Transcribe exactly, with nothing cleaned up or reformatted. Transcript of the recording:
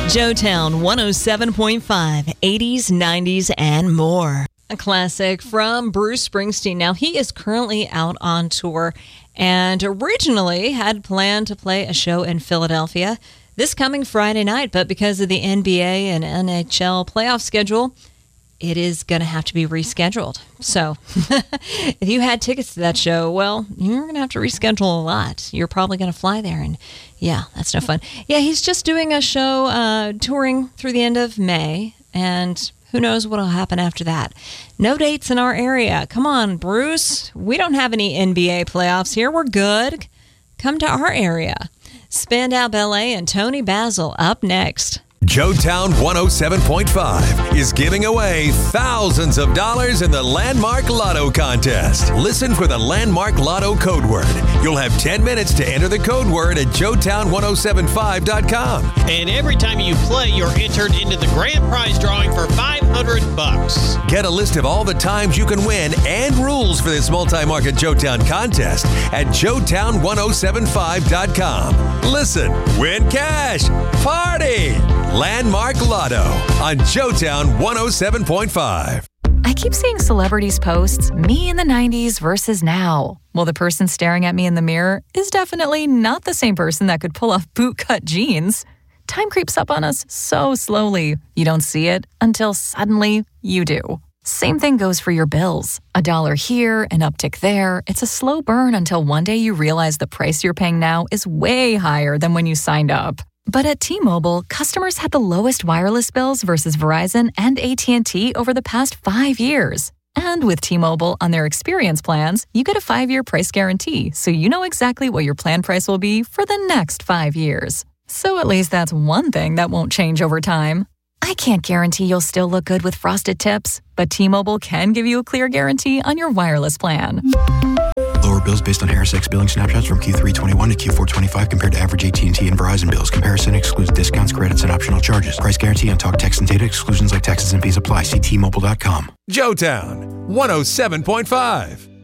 Joetown one oh seven point five, eighties, nineties, and more. A classic from Bruce Springsteen. Now, he is currently out on tour and originally had planned to play a show in Philadelphia this coming Friday night, but because of the N B A and N H L playoff schedule, it is going to have to be rescheduled. So if you had tickets to that show, well, you're going to have to reschedule a lot. You're probably going to fly there, and yeah, that's no fun. Yeah, he's just doing a show uh, touring through the end of May, and who knows what will happen after that. No dates in our area. Come on, Bruce. We don't have any N B A playoffs here. We're good. Come to our area. Spandau Ballet and Tony Basil up next. Joetown one oh seven point five is giving away thousands of dollars in the Landmark Lotto contest. Listen for the Landmark Lotto code word. You'll have ten minutes to enter the code word at joetown ten seventy-five dot com. And every time you play, you're entered into the grand prize drawing for five hundred bucks. Get a list of all the times you can win and rules for this multi-market Joetown contest at joetown ten seventy-five dot com. Listen, win cash, party! Landmark Lotto on Joetown one oh seven point five. I keep seeing celebrities posts, me in the nineties versus now. Well, the person staring at me in the mirror is definitely not the same person that could pull off bootcut jeans. Time creeps up on us so slowly. You don't see it until suddenly you do. Same thing goes for your bills. A dollar here, an uptick there. It's a slow burn until one day you realize the price you're paying now is way higher than when you signed up. But at T-Mobile, customers had the lowest wireless bills versus Verizon and A T and T over the past five years. And with T-Mobile on their experience plans, you get a five-year price guarantee, so you know exactly what your plan price will be for the next five years. So at least that's one thing that won't change over time. I can't guarantee you'll still look good with frosted tips, but T-Mobile can give you a clear guarantee on your wireless plan. Lower bills based on Harris X billing snapshots from Q three twenty-one to Q four twenty-five compared to average A T and T and Verizon bills. Comparison excludes discounts, credits, and optional charges. Price guarantee on talk, text, and data. Exclusions like taxes and fees apply. See T Mobile dot com. Joetown one oh seven point five.